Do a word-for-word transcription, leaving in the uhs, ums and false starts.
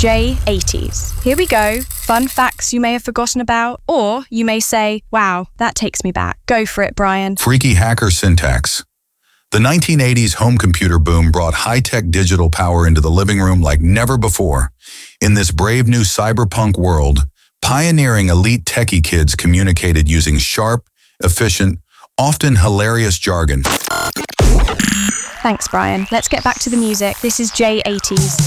J eighties. Here we go. Fun facts you may have forgotten about, or you may say, wow, that takes me back. Go for it, Brian. Freaky hacker syntax. The nineteen eighties home computer boom brought high-tech digital power into the living room like never before. In this brave new cyberpunk world, pioneering elite techie kids communicated using sharp, efficient, often hilarious jargon. Thanks, Brian. Let's get back to the music. This is J eighties.